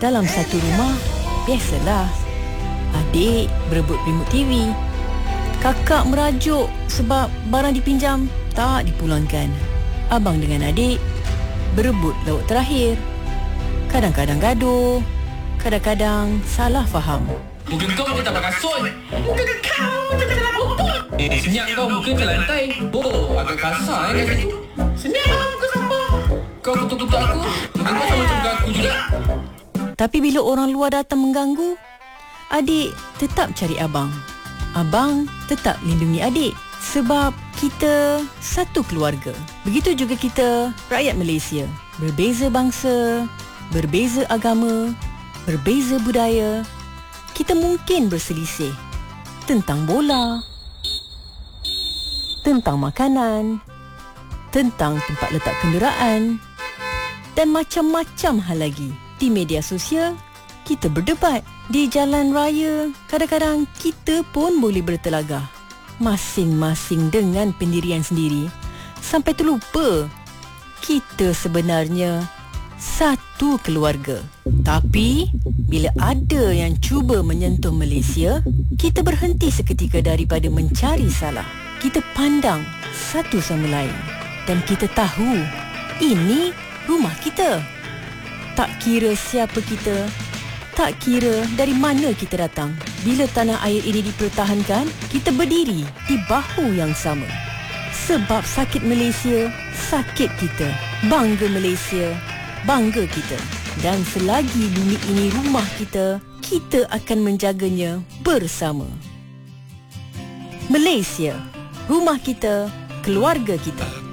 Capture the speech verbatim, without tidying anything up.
Dalam satu rumah, biasalah. Adik berebut remote T V. Kakak merajuk sebab barang dipinjam tak dipulangkan. Abang dengan adik berebut lauk terakhir. Kadang-kadang gaduh, kadang-kadang salah faham. Muka kau macam tak pakai kasut. Muka kau macam tak dalam botol. Eh, senyap kau muka ke lantai. Oh, agak kasar eh kat situ. Senyap muka sampah. Kau kutuk-kutuk aku. Muka kau sama macam aku juga. Tapi bila orang luar datang mengganggu, adik tetap cari abang. Abang tetap lindungi adik. Sebab kita satu keluarga. Begitu juga kita, rakyat Malaysia. Berbeza bangsa, berbeza agama, berbeza budaya. Kita mungkin berselisih tentang bola, tentang makanan, tentang tempat letak kenderaan dan macam-macam hal lagi. Di media sosial, kita berdebat. Di jalan raya, kadang-kadang kita pun boleh bertelagah. Masing-masing dengan pendirian sendiri. Sampai terlupa, kita sebenarnya satu keluarga. Tapi bila ada yang cuba menyentuh Malaysia, kita berhenti seketika daripada mencari salah. Kita pandang satu sama lain dan kita tahu ini rumah kita. Tak kira siapa kita, tak kira dari mana kita datang. Bila tanah air ini dipertahankan, kita berdiri di bahu yang sama. Sebab sakit Malaysia, sakit kita. Bangga Malaysia, bangga kita. Dan selagi bumi ini rumah kita, kita akan menjaganya bersama. Malaysia, rumah kita, keluarga kita.